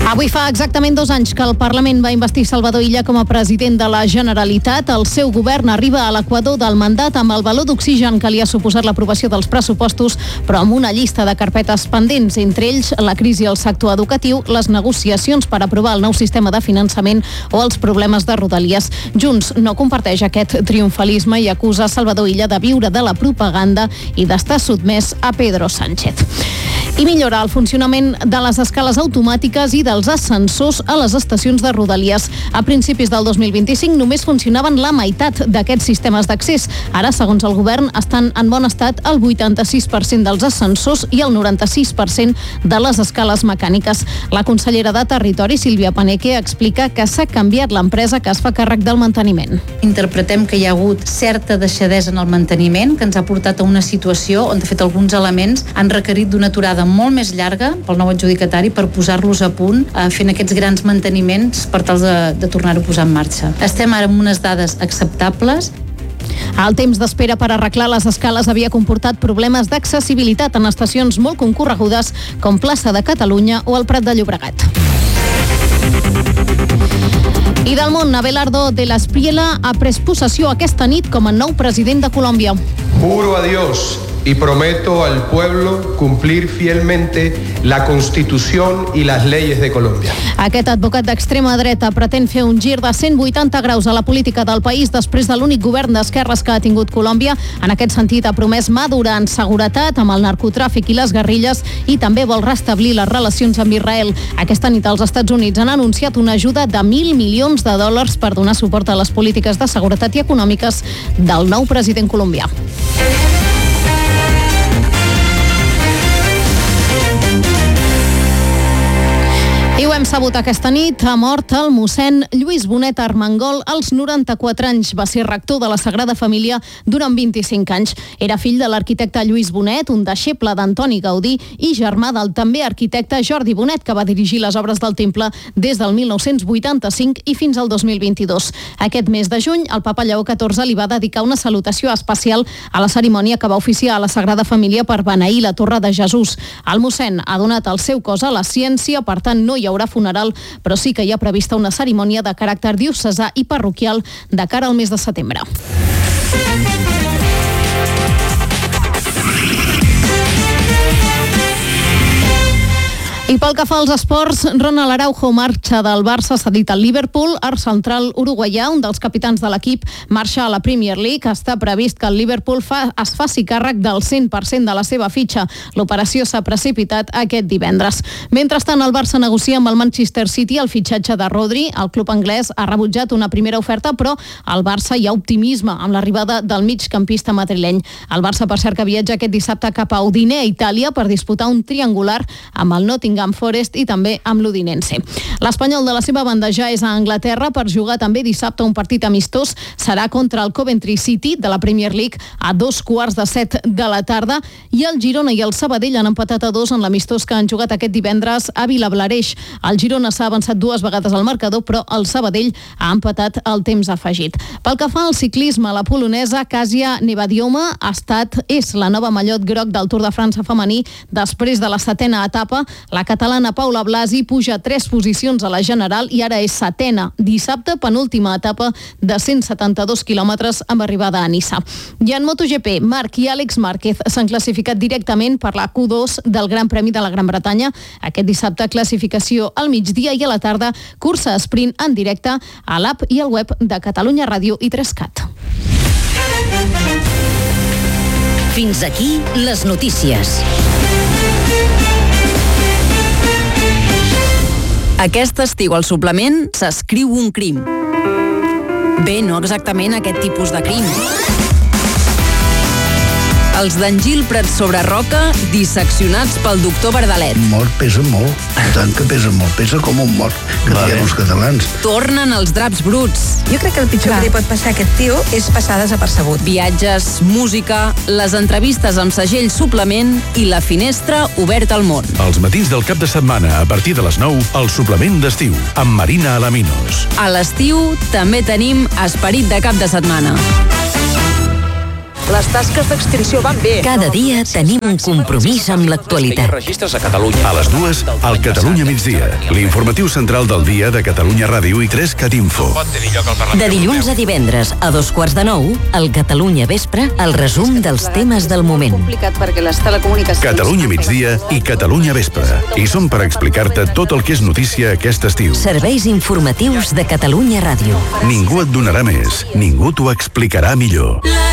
Avui fa exactament 2 anys que el Parlament va investir Salvador Illa com a president de la Generalitat. El seu govern arriba a l'equador del mandat amb el valor d'oxigen que li ha suposat l'aprovació dels pressupostos, però amb una llista de carpetes pendents, entre ells la crisi al sector educatiu, les negociacions per aprovar el nou sistema de finançament o els problemes de Rodalies. Junts no comparteix aquest triomfalisme i acusa Salvador Illa de viure de la propaganda i d'estar sotmès a Pedro Sánchez. I millorar el funcionament de les escales automàtiques i dels ascensors a les estacions de Rodalies. A principis del 2025 només funcionaven la meitat d'aquests sistemes d'accés. Ara, segons el govern, estan en bon estat el 86% dels ascensors i el 96% de les escales mecàniques. La consellera de Territori, Sílvia Paneque, explica que s'ha canviat l'empresa que es fa càrrec del manteniment. Interpretem que hi ha hagut certa deixadesa en el manteniment, que ens ha portat a una situació on, de fet, alguns elements han requerit d'una aturada molt més llarga pel nou adjudicatari per posar-los a punt fent aquests grans manteniments per tal de tornar-ho a posar en marxa. Estem ara amb unes dades acceptables. El temps d'espera per arreglar les escales havia comportat problemes d'accessibilitat en estacions molt concorregudes com Plaça de Catalunya o el Prat de Llobregat. I del món, Abelardo de la Espriella ha pres possessió aquesta nit com a nou president de Colòmbia. Juro a Dios y prometo al pueblo cumplir fielmente la Constitución y las leyes de Colombia. Aquest advocat d'extrema dreta pretén fer un gir de 180 graus a la política del país després de l'únic govern d'esquerres que ha tingut Colòmbia. En aquest sentit, ha promès madurar en seguretat amb el narcotràfic i les guerrilles i també vol restablir les relacions amb Israel. Aquesta nit els Estats Units han anunciat una ajuda de $1.000 milions per donar suport a les polítiques de seguretat i econòmiques del nou president colombià. I ho hem sabut aquesta nit, ha mort el mossèn Lluís Bonet Armengol als 94 anys. Va ser rector de la Sagrada Família durant 25 anys. Era fill de l'arquitecte Lluís Bonet, un deixeble d'Antoni Gaudí i germà del també arquitecte Jordi Bonet, que va dirigir les obres del temple des del 1985 i fins al 2022. Aquest mes de juny, el papa Lleó XIV li va dedicar una salutació especial a la cerimònia que va oficiar a la Sagrada Família per beneir la Torre de Jesús. El mossèn ha donat el seu cos a la ciència, per tant no hi haurà funeral, però sí que hi ha prevista una cerimònia de caràcter diocesà i parroquial de cara al mes de setembre. I pel que fa als esports, Ronald Araujo marxa del Barça, cedit al Liverpool. El central uruguaià, un dels capitans de l'equip, marxa a la Premier League. Està previst que el Liverpool es faci càrrec del 100% de la seva fitxa. L'operació s'ha precipitat aquest divendres. Mentrestant, el Barça negocia amb el Manchester City el fitxatge de Rodri. El club anglès ha rebutjat una primera oferta, però al Barça hi ha optimisme amb l'arribada del migcampista madrileny. El Barça, per cert, que viatja aquest dissabte cap a Udine, Itàlia, per disputar un triangular amb el Nottingham Forest i també amb l'Udinense. L'Espanyol, de la seva banda, ja és a Anglaterra per jugar també dissabte un partit amistós. Serà contra el Coventry City de la Premier League a 7:15 de la tarda, i el Girona i el Sabadell han empatat a 2 en l'amistós que han jugat aquest divendres a Vilablareix. El Girona s'ha avançat 2 vegades al marcador, però el Sabadell ha empatat el temps afegit. Pel que fa al ciclisme, la polonesa Kasia Nevadioma és la nova mallot groc del Tour de França femení després de la 7ª etapa. La catalana Paula Blasi puja 3 posicions a la general i ara és 7ª. Dissabte, penúltima etapa de 172 quilòmetres amb arribada a Niça. I en MotoGP, Marc i Àlex Márquez s'han classificat directament per la Q2 del Gran Premi de la Gran Bretanya. Aquest dissabte, classificació al migdia i a la tarda, cursa sprint en directe a l'app i al web de Catalunya Ràdio i 3CAT. Fins aquí les notícies. Aquest estiu al suplement s'escriu un crim. Bé, no exactament aquest tipus de crim. Els d'Engil Prats sobre Roca, disseccionats pel doctor Verdalet. Mort pesa molt, tant que pesa molt, pesa com un mort, que diem els catalans. Tornen els draps bruts. Jo crec que el pitjor que li pot passar a aquest tio és passar desapercebut. Viatges, música, les entrevistes amb segell suplement i la finestra oberta al món. Els matins del cap de setmana, a partir de les 9, el suplement d'estiu, amb Marina Alaminos. A l'estiu també tenim esperit de cap de setmana. Les tasques d'extinció van bé. Cada dia tenim un compromís amb l'actualitat. Registres a Catalunya. A les 2, al Catalunya migdia. L'informatiu central del dia de Catalunya Ràdio i 3CAT Info. De dilluns a divendres a 2:45, al Catalunya Vespre, el resum dels temes del moment. Catalunya migdia i Catalunya Vespre. I som per explicar-te tot el que és notícia aquest estiu. Serveis informatius de Catalunya Ràdio. Ningú et donarà més, ningú t'ho explicarà millor.